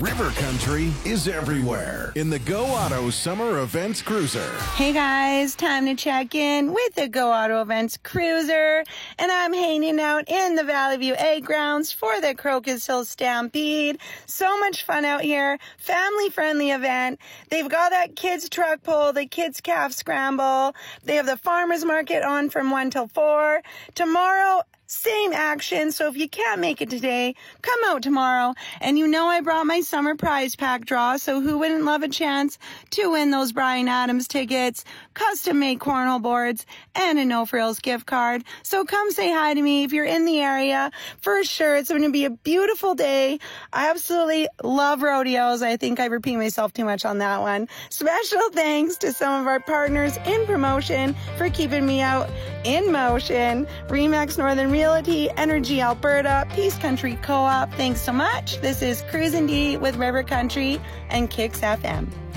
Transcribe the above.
River Country is everywhere in the Go Auto Summer Events Cruiser. Hey guys, time to check in with the Go Auto Events Cruiser, and I'm hanging out in the Valley View Egg Grounds for the Crocus Hill Stampede. So much fun out here, family-friendly event. They've got that kids truck pull, the kids calf scramble. They have the farmers market on from 1 till 4. Tomorrow, same action, so if you can't make it today, come out tomorrow. And you know I brought my summer prize pack draw, so who wouldn't love a chance to win those Bryan Adams tickets, custom-made cornhole boards, and a No Frills gift card. So come say hi to me if you're in the area. For sure, it's going to be a beautiful day. I absolutely love rodeos. I think I repeat myself too much on that one. Special thanks to some of our partners in promotion for keeping me out in motion. Remax Northern Realty, Energy Alberta, Peace Country Co-op. Thanks so much. This is Cruisin' D with River Country and Kicks FM.